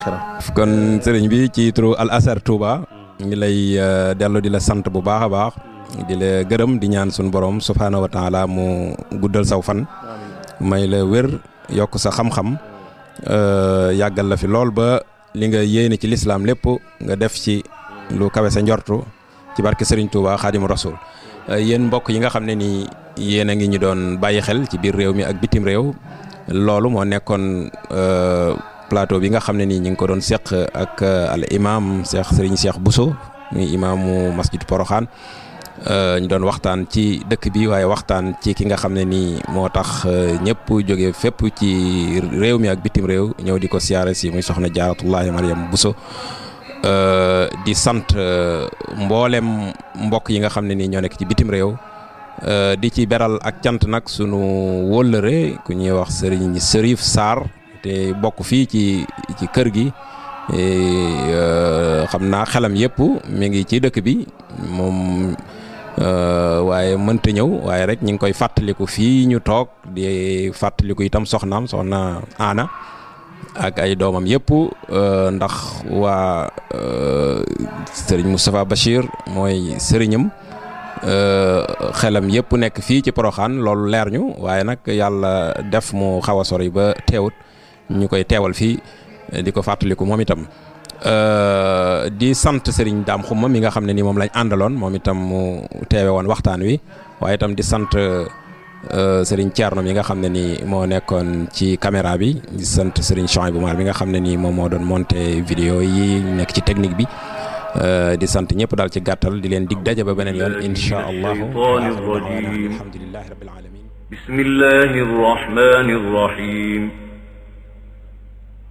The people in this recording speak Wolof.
aaxira. kon sëriñ bi ci turu Al Azhar Touba ngi lay dellu di la sant bu baax a baax di la gërëm di ñaan suñu borom subhaanahu wa taala mu guddal saw fan may la wér yokk sa xam-xam yàggal la fi lool ba li nga yéene ci lislaam lépp nga def ci lu kawe sa njortu ci barke Serigne Touba Xaadimu Rasul. Yéen mbokk yi nga xam ne ni yéen a ngi ñu doon bàyyi xel ci biir réew mi ak bitim réew loolu moo nekkoon plateau bi nga xam ne nii ñu ngi ko doon seq ak al imam Serigne Cheikh Bousso muy imaamu masjid Porokhane ñu doon waxtaan ci dëkk bi waaye waxtaan ci ki nga xam ne nii moo tax ñëpp jóge fépp ci réew mi ak bitim réew ñëw di ko siyaare si muy soxna Jaaratullahi Mariam Bousso di sant mboolem mbokk yi nga xam ne nii ñoo nekk ci bitim réew di ci beral ak cant nag sunu wóllëre ku ñuy wax Serigne Serif Sarr te bokk fii ci kër gi xam naa xelam yëpp mi ngi ci dëkk bi moom waaye mënta ñëw waaye rek ñu ngi koy fàttaliku fii ñu toog di fàttaliku itam soxna Ana ak ay doomam yëpp ndax waa Serigne Moustapha Bachir mooy sëriñam xelam yëpp nekk fii ci Porokhane loolu leer ñu waaye nag yàlla def mu xaw a sori ba teewut ñu koy teewal fii di ko fàttaliku moom itam di sant Serigne Dame Xuma mi nga xam ne ni moom lañ àndaloon moom itam mu teewe woon waxtaan wi waaye itam di sant Serigne Thierno mi nga xam ne ni moo nekkoon ci caméra bi di sant Serigne Chouaïbou Mar mi nga xam ne ni moom moo doon monté vidéo yi nekk ci technique bi di sant ñëpp daal ci gàttal di leen dig daje ba beneen yoon insha allahu alhamdulillahi rabbil alamin bismillahir rahmanir rahim